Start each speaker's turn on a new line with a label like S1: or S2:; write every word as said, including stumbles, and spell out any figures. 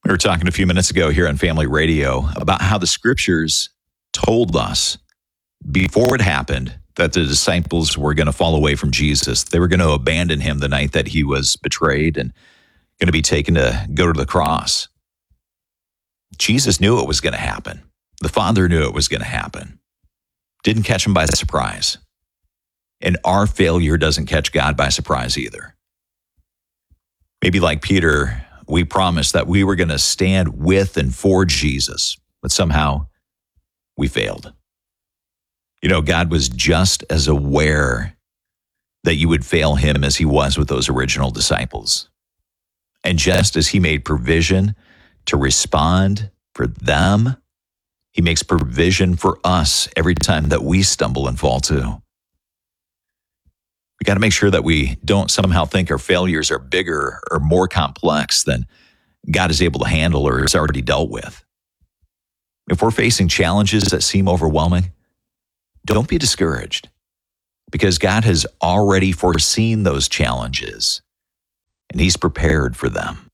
S1: We were talking a few minutes ago here on Family Radio about how the scriptures told us before it happened that the disciples were going to fall away from Jesus. They were going to abandon him the night that he was betrayed and going to be taken to go to the cross. Jesus knew it was going to happen. The Father knew it was going to happen. Didn't catch him by surprise. And our failure doesn't catch God by surprise either. Maybe like Peter, we promised that we were going to stand with and for Jesus, but somehow we failed. You know, God was just as aware that you would fail him as he was with those original disciples. And just as he made provision to respond for them, he makes provision for us every time that we stumble and fall too. We got to make sure that we don't somehow think our failures are bigger or more complex than God is able to handle or has already dealt with. If we're facing challenges that seem overwhelming, don't be discouraged, because God has already foreseen those challenges and he's prepared for them.